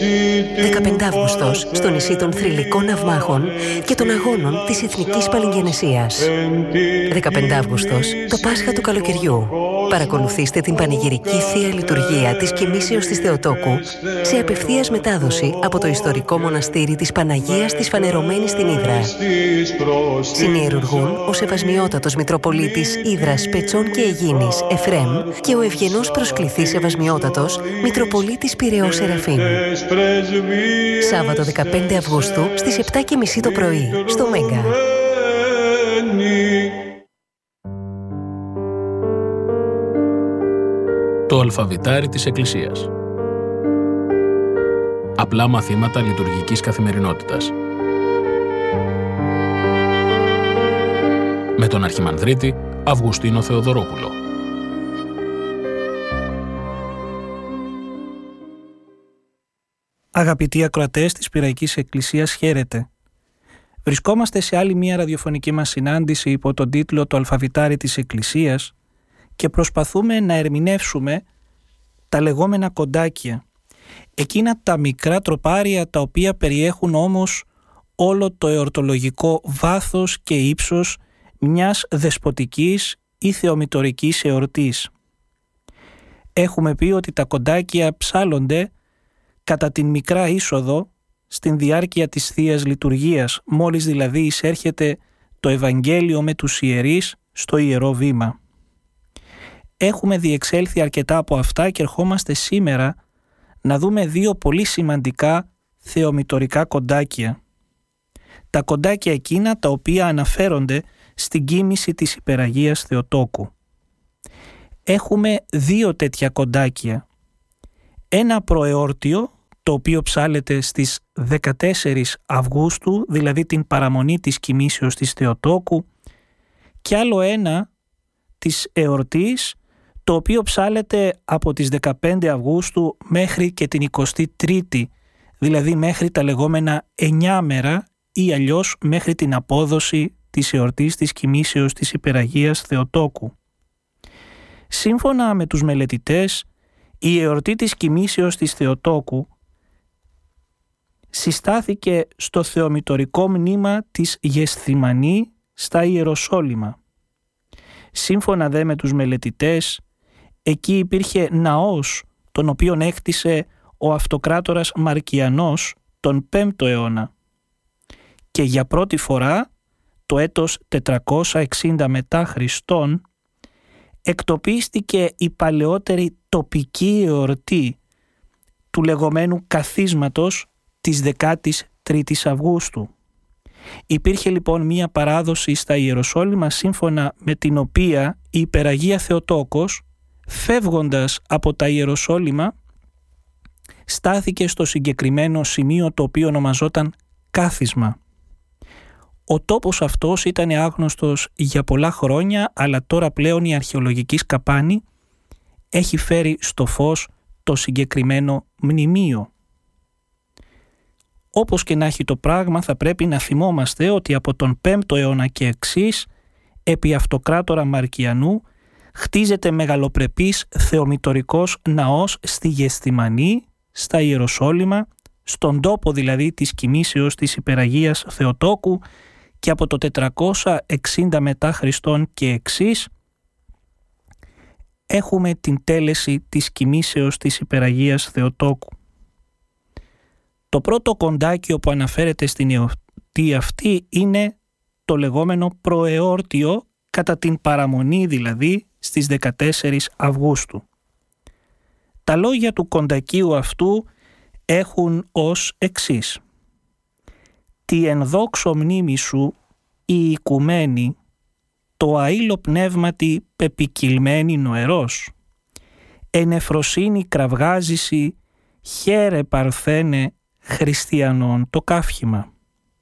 15 Αύγουστος, στο νησί των θρυλικών ναυμάχων και των αγώνων της Εθνικής Παλιγγενεσίας. 15 Αύγουστος, το Πάσχα του καλοκαιριού. Παρακολουθήστε την πανηγυρική Θεία Λειτουργία της Κοιμήσεως της Θεοτόκου σε απευθείας μετάδοση από το ιστορικό μοναστήρι της Παναγίας της Φανερωμένης στην Ύδρα. Συνιερουργούν ο Σεβασμιότατος Μητροπολίτης Ύδρας, Πετσών και Αιγίνης Εφρέμ και ο ευγενός προσκληθής Σεβασμιότατος Μητροπολίτης Πειραιώς Σεραφείμ. Σάββατο 15 Αυγούστου στις 7:30 το πρωί στο Μέγκα. Το αλφαβητάρι της Εκκλησίας. Απλά μαθήματα λειτουργικής καθημερινότητας. Με τον Αρχιμανδρίτη Αυγουστίνο Θεοδωρόπουλο. Αγαπητοί ακροατές της Πειραϊκής Εκκλησίας, χαίρετε. Βρισκόμαστε σε άλλη μια ραδιοφωνική μας συνάντηση υπό τον τίτλο «Το αλφαβητάρι της Εκκλησίας» και προσπαθούμε να ερμηνεύσουμε τα λεγόμενα κοντάκια. Εκείνα τα μικρά τροπάρια τα οποία περιέχουν όμως όλο το εορτολογικό βάθος και ύψος μιας δεσποτικής ή θεομητορικής εορτής. Έχουμε πει ότι τα κοντάκια ψάλλονται κατά την μικρά είσοδο στην διάρκεια της Θείας Λειτουργίας, μόλις δηλαδή εισέρχεται το Ευαγγέλιο με τους ιερείς στο Ιερό Βήμα. Έχουμε διεξέλθει αρκετά από αυτά και ερχόμαστε σήμερα να δούμε δύο πολύ σημαντικά θεομητορικά κοντάκια. Τα κοντάκια εκείνα τα οποία αναφέρονται στην κοίμηση της Υπεραγίας Θεοτόκου. Έχουμε δύο τέτοια κοντάκια. Ένα προεόρτιο, το οποίο ψάλλεται στις 14 Αυγούστου, δηλαδή την παραμονή της κοιμήσεως της Θεοτόκου, και άλλο ένα της εορτής, το οποίο ψάλλεται από τις 15 Αυγούστου μέχρι και την 23η, δηλαδή μέχρι τα λεγόμενα 9 μέρα ή αλλιώς μέχρι την απόδοση της εορτής της κοιμήσεως της Υπεραγίας Θεοτόκου. Σύμφωνα με τους μελετητές, η εορτή της κοιμήσεως της Θεοτόκου συστάθηκε στο θεομητορικό μνήμα της Γεσθημανή στα Ιεροσόλυμα. Σύμφωνα δε με τους μελετητές, εκεί υπήρχε ναός τον οποίον έκτισε ο αυτοκράτορας Μαρκιανός τον 5ο αιώνα και για πρώτη φορά το έτος 460 μετά Χριστόν εκτοπίστηκε η παλαιότερη τοπική εορτή του λεγόμενου καθίσματος της 13ης Αυγούστου. Υπήρχε λοιπόν μία παράδοση στα Ιεροσόλυμα σύμφωνα με την οποία η Υπεραγία Θεοτόκος, φεύγοντας από τα Ιεροσόλυμα, στάθηκε στο συγκεκριμένο σημείο το οποίο ονομαζόταν κάθισμα. Ο τόπος αυτός ήταν άγνωστος για πολλά χρόνια, αλλά τώρα πλέον η αρχαιολογική σκαπάνη έχει φέρει στο φως το συγκεκριμένο μνημείο. Όπως και να έχει το πράγμα, θα πρέπει να θυμόμαστε ότι από τον 5ο αιώνα και εξής, επί αυτοκράτορα Μαρκιανού, χτίζεται μεγαλοπρεπής θεομητορικός ναός στη Γεσθημανή, στα Ιεροσόλυμα, στον τόπο δηλαδή της κοιμήσεως της Υπεραγίας Θεοτόκου, και από το 460 μετά Χριστόν και εξής έχουμε την τέλεση της κοιμήσεως της Υπεραγίας Θεοτόκου. Το πρώτο κοντάκιο που αναφέρεται στην εορτή αυτή είναι το λεγόμενο προεόρτιο, κατά την παραμονή δηλαδή στις 14 Αυγούστου. Τα λόγια του κοντακίου αυτού έχουν ως εξής: «Τη ενδόξω μνήμη σου η οικουμένη, το αήλο πνεύματι πεπικυλμένη νοερός, εν εφροσύνη κραυγάζηση, χαίρε παρθένε χριστιανών το καύχημα».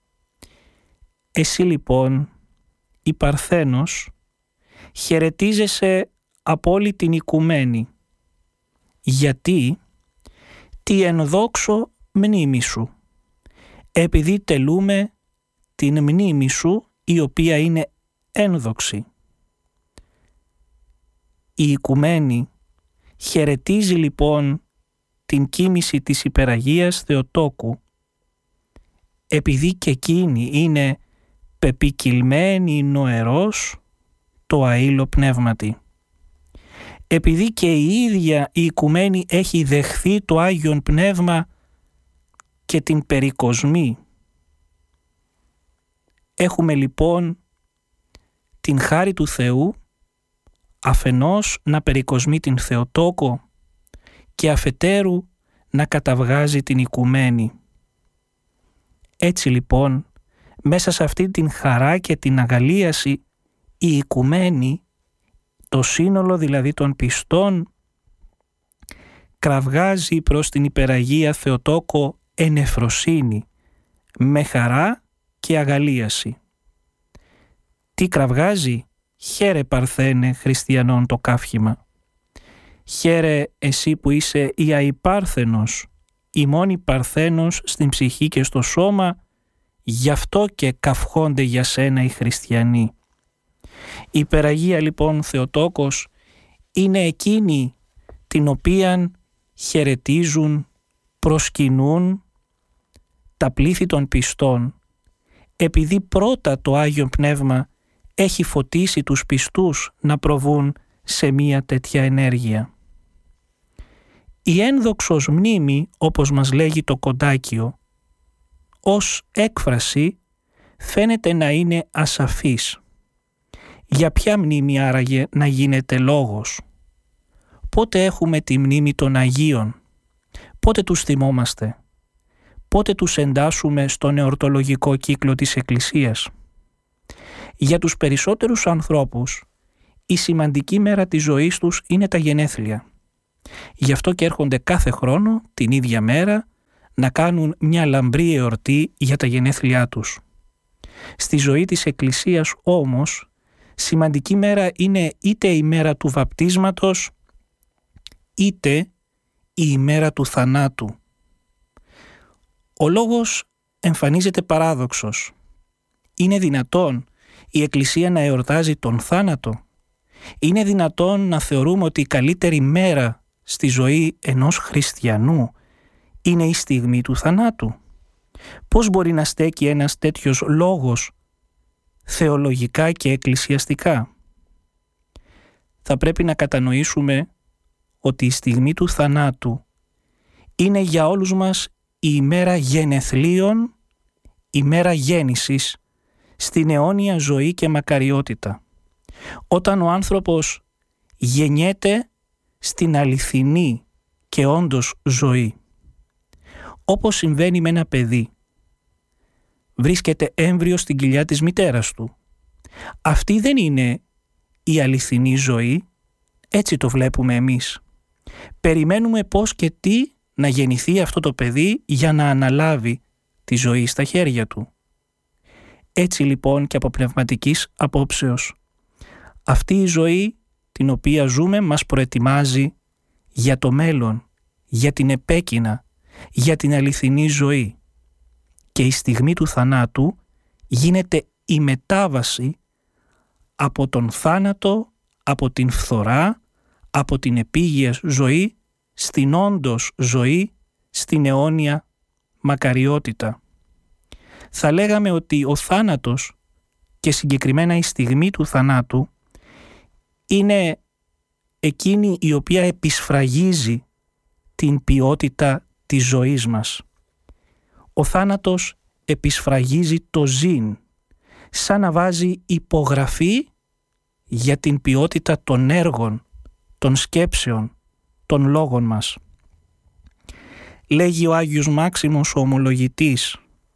Εσύ λοιπόν, η Παρθένος, χαιρετίζεσαι από όλη την οικουμένη, γιατί τη ενδόξω μνήμη σου, επειδή τελούμε την μνήμη σου η οποία είναι ένδοξη. Η οικουμένη χαιρετίζει λοιπόν την κοίμηση της Υπεραγίας Θεοτόκου, επειδή και εκείνη είναι πεπικυλμένη νοερός το αήλο πνεύματι. Επειδή και η ίδια η οικουμένη έχει δεχθεί το Άγιον Πνεύμα και την περικοσμή. Έχουμε λοιπόν την χάρη του Θεού αφενός να περικοσμεί την Θεοτόκο και αφετέρου να καταβγάζει την οικουμένη. Έτσι λοιπόν, μέσα σε αυτή την χαρά και την αγαλίαση, η οικουμένη, το σύνολο δηλαδή των πιστών, κραυγάζει προς την Υπεραγία Θεοτόκο εν ευφροσύνη, με χαρά και αγαλίαση. Τι κραυγάζει? Χαίρε Παρθένε χριστιανών το καύχημα. Χαίρε εσύ που είσαι η αϊπάρθενος, η μόνη Παρθένος στην ψυχή και στο σώμα, γι' αυτό και καυχόνται για σένα οι χριστιανοί. Η Υπεραγία λοιπόν Θεοτόκος είναι εκείνη την οποίαν χαιρετίζουν, προσκυνούν τα πλήθη των πιστών, επειδή πρώτα το Άγιο Πνεύμα έχει φωτίσει τους πιστούς να προβούν σε μία τέτοια ενέργεια. Η ένδοξος μνήμη, όπως μας λέγει το κοντάκιο, ως έκφραση φαίνεται να είναι ασαφής. Για ποια μνήμη άραγε να γίνεται λόγος? Πότε έχουμε τη μνήμη των Αγίων? Πότε τους θυμόμαστε? Πότε τους εντάσσουμε στον εορτολογικό κύκλο της Εκκλησίας? Για τους περισσότερους ανθρώπους, η σημαντική μέρα της ζωής τους είναι τα γενέθλια. Γι' αυτό και έρχονται κάθε χρόνο, την ίδια μέρα, να κάνουν μια λαμπρή εορτή για τα γενέθλιά τους. Στη ζωή της Εκκλησίας όμως, σημαντική μέρα είναι είτε η μέρα του βαπτίσματος, είτε η ημέρα του θανάτου. Ο λόγος εμφανίζεται παράδοξος. Είναι δυνατόν η Εκκλησία να εορτάζει τον θάνατο? Είναι δυνατόν να θεωρούμε ότι η καλύτερη μέρα στη ζωή ενός χριστιανού είναι η στιγμή του θανάτου? Πώς μπορεί να στέκει ένας τέτοιος λόγος θεολογικά και εκκλησιαστικά? Θα πρέπει να κατανοήσουμε ότι η στιγμή του θανάτου είναι για όλους μας η ημέρα γενεθλίων, η μέρα γέννησης στην αιώνια ζωή και μακαριότητα. Όταν ο άνθρωπος γεννιέται στην αληθινή και όντως ζωή. Όπως συμβαίνει με ένα παιδί. Βρίσκεται έμβριο στην κοιλιά της μητέρας του. Αυτή δεν είναι η αληθινή ζωή, έτσι το βλέπουμε εμείς. Περιμένουμε πώς και τι να γεννηθεί αυτό το παιδί για να αναλάβει τη ζωή στα χέρια του. Έτσι λοιπόν και από πνευματικής απόψεως, αυτή η ζωή την οποία ζούμε μας προετοιμάζει για το μέλλον, για την επέκεινα, για την αληθινή ζωή. Και η στιγμή του θανάτου γίνεται η μετάβαση από τον θάνατο, από την φθορά, από την επίγεια ζωή, στην όντως ζωή, στην αιώνια μακαριότητα. Θα λέγαμε ότι ο θάνατος και συγκεκριμένα η στιγμή του θανάτου είναι εκείνη η οποία επισφραγίζει την ποιότητα της ζωής μας. Ο θάνατος επισφραγίζει το ζήν, σαν να βάζει υπογραφή για την ποιότητα των έργων, των σκέψεων, των λόγων μας. Λέγει ο Άγιος Μάξιμος ο ομολογητής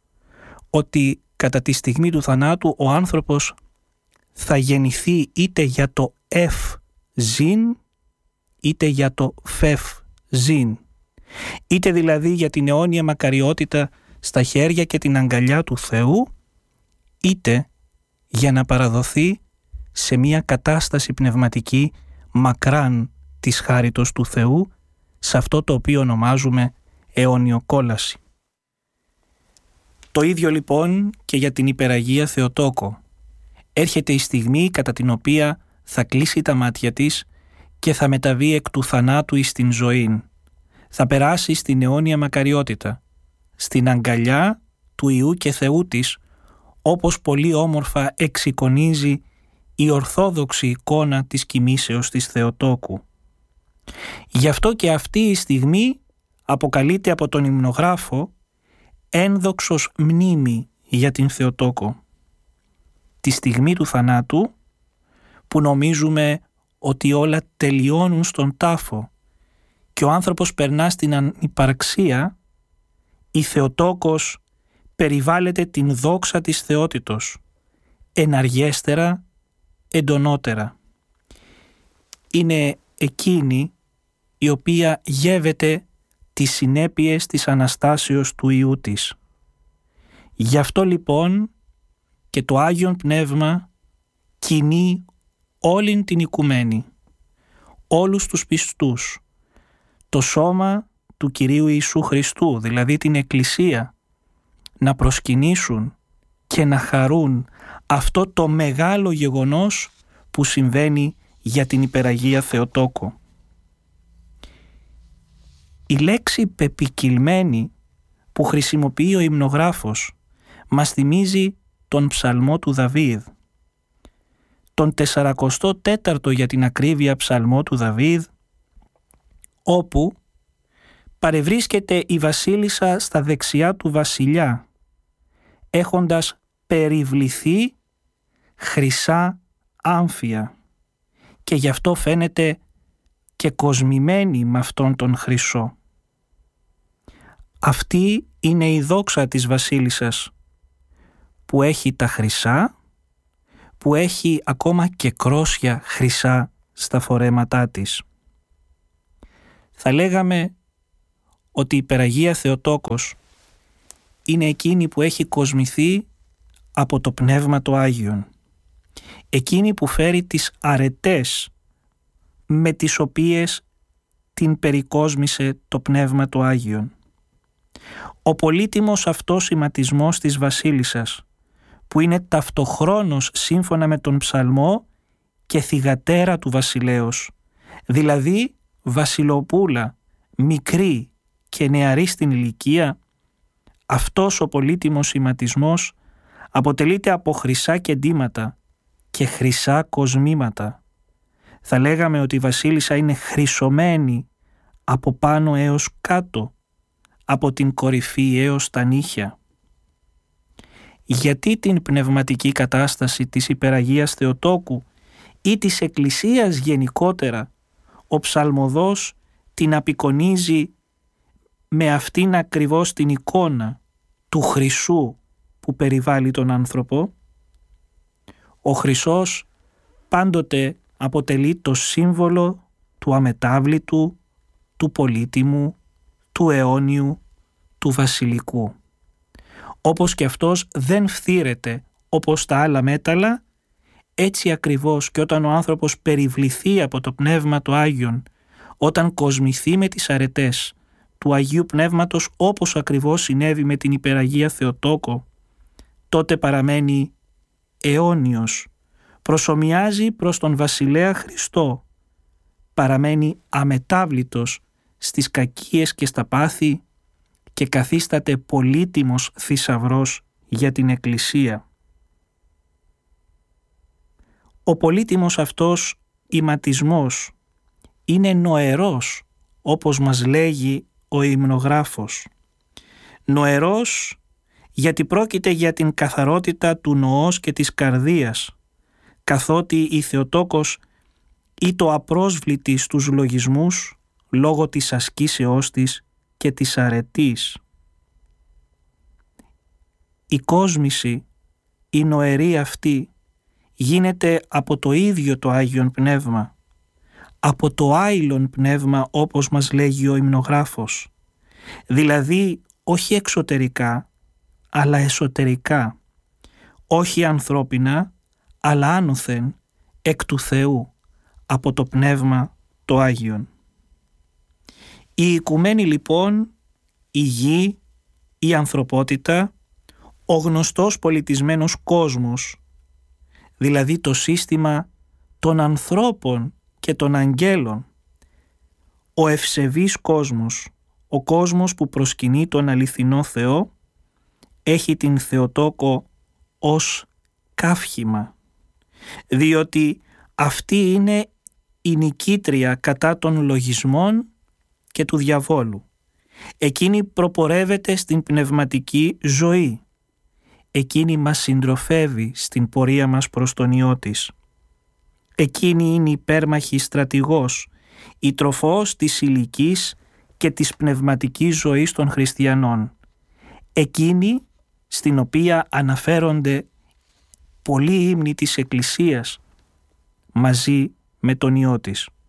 ότι κατά τη στιγμή του θανάτου ο άνθρωπος θα γεννηθεί είτε για το εφ ζήν είτε για το φεφ ζήν, είτε δηλαδή για την αιώνια μακαριότητα στα χέρια και την αγκαλιά του Θεού, είτε για να παραδοθεί σε μια κατάσταση πνευματική μακράν της χάριτος του Θεού, σε αυτό το οποίο ονομάζουμε αιώνιο κόλαση. Το ίδιο λοιπόν και για την Υπεραγία Θεοτόκο. Έρχεται η στιγμή κατά την οποία θα κλείσει τα μάτια της και θα μεταβεί εκ του θανάτου εις την ζωήν. θα περάσει στην αιώνια μακαριότητα, στην αγκαλιά του Υιού και Θεού της, όπως πολύ όμορφα εξεικονίζει η ορθόδοξη εικόνα της κοιμήσεως της Θεοτόκου. Γι' αυτό και αυτή η στιγμή αποκαλείται από τον υμνογράφο ένδοξος μνήμη για την Θεοτόκο. Τη στιγμή του θανάτου, που νομίζουμε ότι όλα τελειώνουν στον τάφο και ο άνθρωπος περνά στην ανυπαρξία, η Θεοτόκος περιβάλλεται την δόξα της θεότητος, εναργέστερα, εντονότερα. Είναι εκείνη η οποία γεύεται τις συνέπειες της Αναστάσεως του Υιού της. Γι' αυτό λοιπόν και το Άγιον Πνεύμα κινεί όλην την οικουμένη, όλους τους πιστούς, το σώμα του Κυρίου Ιησού Χριστού, δηλαδή την Εκκλησία, να προσκυνήσουν και να χαρούν αυτό το μεγάλο γεγονός που συμβαίνει για την Υπεραγία Θεοτόκο. Η λέξη πεπικυλμένη που χρησιμοποιεί ο υμνογράφος μας θυμίζει τον ψαλμό του Δαβίδ, τον 44ο για την ακρίβεια ψαλμό του Δαβίδ, όπου παρευρίσκεται η βασίλισσα στα δεξιά του βασιλιά, έχοντας περιβληθεί χρυσά άμφια, και γι' αυτό φαίνεται και κοσμημένη με αυτόν τον χρυσό. Αυτή είναι η δόξα της βασίλισσας, που έχει τα χρυσά, που έχει ακόμα και κρόσια χρυσά στα φορέματά της. Θα λέγαμε ότι η Υπεραγία Θεοτόκος είναι εκείνη που έχει κοσμηθεί από το Πνεύμα το Άγιον, εκείνη που φέρει τις αρετές με τις οποίες την περικόσμησε το Πνεύμα το Άγιον. Ο πολύτιμος αυτός σηματισμός της βασίλισσας, που είναι ταυτοχρόνως σύμφωνα με τον ψαλμό και θυγατέρα του βασιλέως, δηλαδή βασιλοπούλα, μικρή και νεαρή στην ηλικία, αυτός ο πολύτιμος σηματισμός αποτελείται από χρυσά κεντήματα και χρυσά κοσμήματα. Θα λέγαμε ότι η βασίλισσα είναι χρυσωμένη από πάνω έως κάτω, από την κορυφή έως τα νύχια. Γιατί την πνευματική κατάσταση της Υπεραγίας Θεοτόκου ή της Εκκλησίας γενικότερα ο ψαλμοδός την απεικονίζει με αυτήν ακριβώς την εικόνα του χρυσού που περιβάλλει τον άνθρωπο? Ο χρυσός πάντοτε αποτελεί το σύμβολο του αμετάβλητου, του πολύτιμου, του αιώνιου, του βασιλικού. Όπως και αυτός δεν φθήρεται όπως τα άλλα μέταλλα, έτσι ακριβώς και όταν ο άνθρωπος περιβληθεί από το Πνεύμα το Άγιον, όταν κοσμηθεί με τις αρετές του Αγίου Πνεύματος, όπως ακριβώς συνέβη με την Υπεραγία Θεοτόκο, τότε παραμένει αιώνιος, προσομοιάζει προς τον Βασιλέα Χριστό, παραμένει αμετάβλητος στις κακίες και στα πάθη και καθίσταται πολύτιμος θησαυρός για την Εκκλησία. Ο πολύτιμος αυτός ηματισμός είναι νοερός, όπως μας λέγει ο υμνογράφος. Νοερός γιατί πρόκειται για την καθαρότητα του νοός και της καρδίας, καθότι η Θεοτόκος ή το απρόσβλητη στους λογισμούς λόγω της ασκήσεώς της και της αρετής. Η κόσμηση, η νοερή αυτή, γίνεται από το ίδιο το Άγιον Πνεύμα, από το άειλον πνεύμα όπως μας λέγει ο υμνογράφος, δηλαδή όχι εξωτερικά αλλά εσωτερικά, όχι ανθρώπινα αλλά άνωθεν εκ του Θεού, από το Πνεύμα το Άγιον. Η οικουμένη λοιπόν, η γη, η ανθρωπότητα, ο γνωστός πολιτισμένος κόσμος, δηλαδή το σύστημα των ανθρώπων και των αγγέλων, ο ευσεβής κόσμος, ο κόσμος που προσκυνεί τον αληθινό Θεό έχει την Θεοτόκο ως καύχημα, διότι αυτή είναι η νικήτρια κατά των λογισμών και του διαβόλου. Εκείνη προπορεύεται στην πνευματική ζωή. Εκείνη μας συντροφεύει στην πορεία μας προς τον Υιό της. Εκείνη είναι υπέρμαχη στρατηγός, η τροφός της ηλικής και της πνευματικής ζωής των χριστιανών. Εκείνη στην οποία αναφέρονται πολλοί ύμνοι της Εκκλησίας μαζί με τον Υιό της.